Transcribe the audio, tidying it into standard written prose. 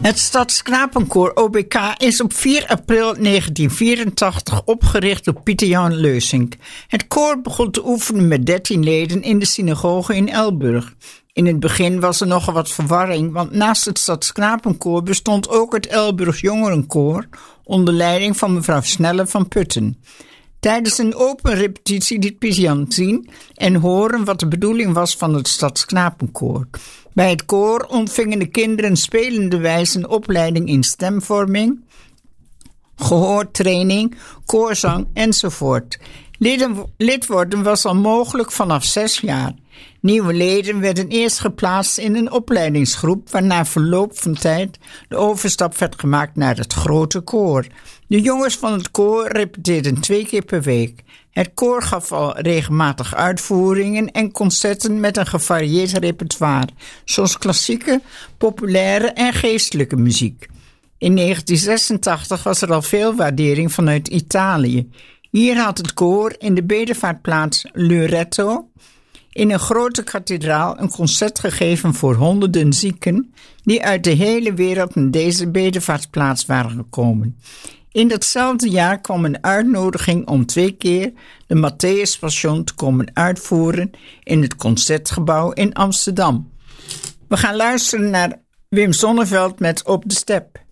Het Stadsknapenkoor OBK is op 4 april 1984 opgericht door Pieter Jan Leusink. Het koor begon te oefenen met 13 leden in de synagoge in Elburg. In het begin was er nogal wat verwarring, want naast het Stadsknapenkoor bestond ook het Elburgs Jongerenkoor onder leiding van mevrouw Snelle van Putten. Tijdens een open repetitie liet Pieter Jan zien en horen wat de bedoeling was van het Stadsknapenkoor. Bij het koor ontvingen de kinderen spelende wijze een opleiding in stemvorming, gehoortraining, koorzang enzovoort. Lid worden was al mogelijk vanaf 6 jaar. Nieuwe leden werden eerst geplaatst in een opleidingsgroep, waarna verloop van tijd de overstap werd gemaakt naar het grote koor. De jongens van het koor repeteerden 2 keer per week. Het koor gaf al regelmatig uitvoeringen en concerten met een gevarieerd repertoire, zoals klassieke, populaire en geestelijke muziek. In 1986 was er al veel waardering vanuit Italië. Hier had het koor in de bedevaartplaats Loreto in een grote kathedraal een concert gegeven voor honderden zieken die uit de hele wereld naar deze bedevaartplaats waren gekomen. In datzelfde jaar kwam een uitnodiging om 2 keer de Matthäus Passion te komen uitvoeren in het Concertgebouw in Amsterdam. We gaan luisteren naar Wim Sonneveld met Op de Step.